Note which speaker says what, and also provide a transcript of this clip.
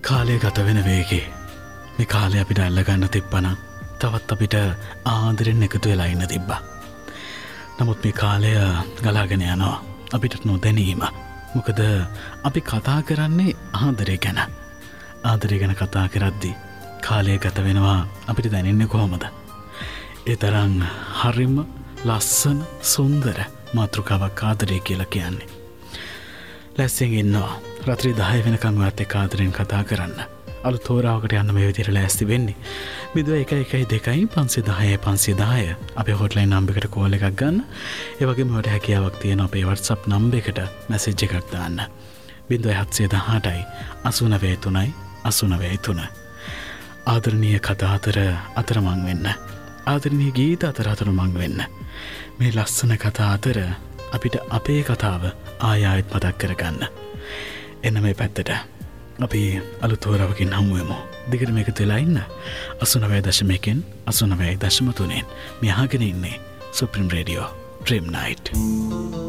Speaker 1: කාලය ගත වෙන වේගේ මේ කාලය අපිට අල්ලගන්න තිබ්බනම් තවත් අපිට ආදරෙන් එකතු වෙලා ඉන්න තිබ්බා. නමුත් මේ කාලය ගලාගෙන යනවා අපිට නොදැනීම. මොකද අපි කතා කරන්නේ ආදරය ගැන. ආදරය ගැන කතා කරද්දී කාලය ගත වෙනවා අපිට දැනෙන්නේ කොහොමද? ඒ තරම් හරිම ලස්සන සුන්දර මාතෘකාවක් ආදරය කියලා කියන්නේ. ලැස්තියෙන් ඉන්නවා රාත්‍රී 10 වෙනකම් වත් එක්ක ආදරෙන් කතා කරන්න. අලුත් තෝරාවකට යන්න මේ විදිහට ලෑස්ති වෙන්නේ. 0112 510 510 අපේ හොට්ලයින් නම්බර් එකට කෝල් එකක් ගන්න. ඒ වගේම ඔයාලට හැකියාවක් තියෙනවා අපේ WhatsApp නම්බර් එකට මැසේජ් එකක් දාන්න. 0718 893 893 ආදරණීය කතා අතරමං වෙන්න. ආදරණීය ගීත අතරමං වෙන්න. මේ ලස්සන කතා අතර අපිට අපේ කතාව ආයෙත් මතක් කරගන්න. එන්න මේ පැත්තට අපි අලුත් තෝරාවකින් හමු වෙමු. දිගට මේක තෙලා ඉන්න 89.1 89.3 මේ අහගෙන ඉන්නේ සුප්‍රීම රේඩියෝ ඩ්‍රීම් නයිට්.